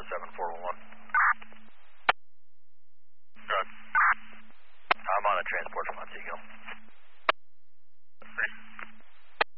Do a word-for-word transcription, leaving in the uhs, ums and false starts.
seven four one one. I'm on a transport from Montego.